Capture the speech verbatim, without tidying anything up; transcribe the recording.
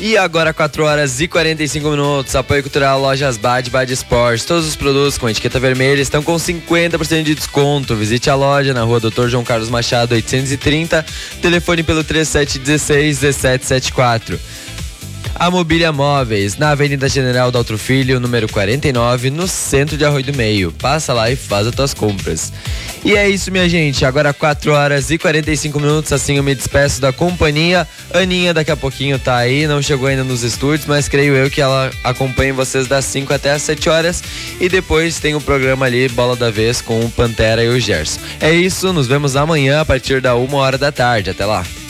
E agora quatro horas e quarenta e cinco minutos, apoio cultural Lojas Bad, Bad Sports. Todos os produtos com etiqueta vermelha estão com cinquenta por cento de desconto. Visite a loja na rua doutor João Carlos Machado, oitocentos e trinta. Telefone pelo três sete um seis, um sete sete quatro. A Mobília Móveis, na Avenida General Daltro Filho, número quarenta e nove, no centro de Arroio do Meio. Passa lá e faz as tuas compras. E é isso, minha gente. Agora quatro horas e quarenta e cinco minutos, assim eu me despeço da companhia. Aninha daqui a pouquinho tá aí, não chegou ainda nos estúdios, mas creio eu que ela acompanha vocês das cinco até as sete horas. E depois tem o programa ali, Bola da Vez, com o Pantera e o Gerson. É isso, nos vemos amanhã a partir da uma hora da tarde. Até lá.